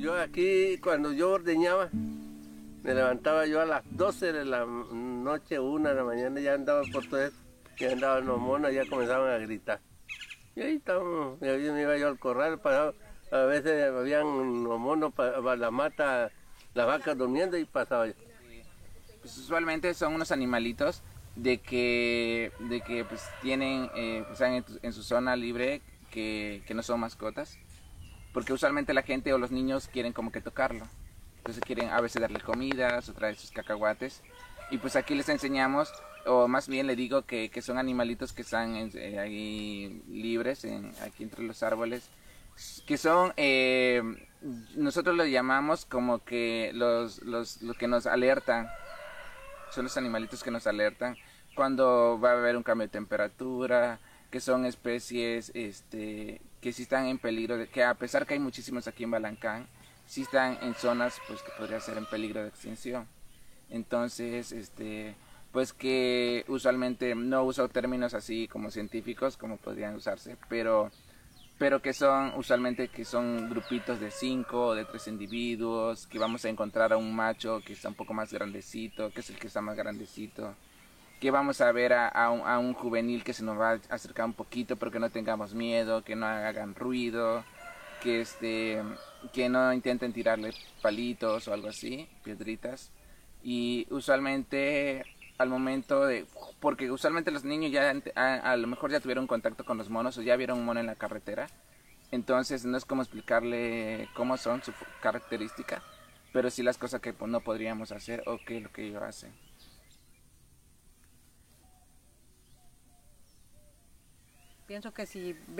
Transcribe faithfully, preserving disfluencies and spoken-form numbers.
Yo aquí, cuando yo ordeñaba, me levantaba yo a las doce de la noche, una de la mañana, ya andaba por todo eso, ya andaban los monos, ya comenzaban a gritar. Y ahí estábamos, y ahí me iba yo al corral, pasaba, a veces habían los monos para la mata, las vacas durmiendo y pasaba yo. Pues usualmente son unos animalitos de que, de que pues tienen, eh, pues, en, en su zona libre, que, que no son mascotas, porque usualmente la gente o los niños quieren como que tocarlo. Entonces quieren a veces darle comidas o traer sus cacahuates. Y pues aquí les enseñamos, o más bien le digo que, que son animalitos que están en, eh, ahí libres, en, aquí entre los árboles, que son, eh, nosotros los llamamos como que los, los, los que nos alertan, son los animalitos que nos alertan cuando va a haber un cambio de temperatura, que son especies este, que sí están en peligro, de, que a pesar que hay muchísimos aquí en Balancán, sí están en zonas pues que podría ser en peligro de extinción. Entonces, este, pues que usualmente no uso términos así como científicos como podrían usarse, pero pero que son usualmente que son grupitos de cinco o de tres individuos, que vamos a encontrar a un macho que está un poco más grandecito, que es el que está más grandecito, que vamos a ver a, a, un, a un juvenil que se nos va a acercar un poquito, pero que no tengamos miedo, que no hagan ruido, que este que no intenten tirarle palitos o algo así, piedritas. Y usualmente al momento de, porque usualmente los niños ya a, a lo mejor ya tuvieron contacto con los monos o ya vieron un mono en la carretera, entonces no es como explicarle cómo son su característica, pero sí las cosas que pues, no podríamos hacer o qué es lo que ellos hacen. Pienso que si